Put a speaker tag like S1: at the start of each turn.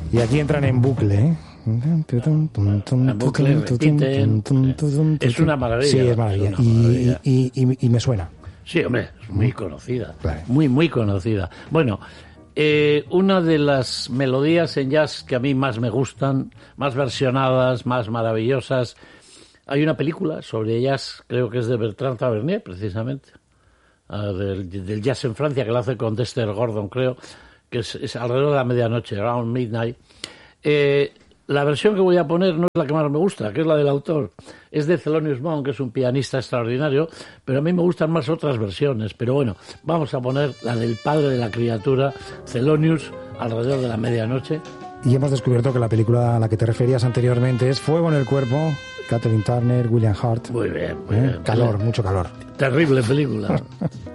S1: Y aquí entran en bucle, ¿eh?
S2: En bucle, repiten. Es una maravilla.
S1: Sí, es maravilla. Y me suena.
S2: Sí, hombre, es muy conocida.
S1: Claro.
S2: Muy conocida. Bueno, una de las melodías en jazz que a mí más me gustan, más versionadas, más maravillosas. Hay una película sobre jazz, creo que es de Bertrand Tavernier, precisamente, del jazz en Francia, que lo hace con Dexter Gordon, creo, que es alrededor de la medianoche, around midnight. La versión que voy a poner no es la que más me gusta, que es la del autor. Es de Thelonious Monk, que es un pianista extraordinario, pero a mí me gustan más otras versiones. Pero bueno, vamos a poner la del padre de la criatura, Thelonious, alrededor de la medianoche.
S1: Y hemos descubierto que la película a la que te referías anteriormente es Fuego en el cuerpo, Kathleen Turner, William Hurt.
S2: Muy bien, muy bien.
S1: Calor, mucho calor.
S2: Terrible película.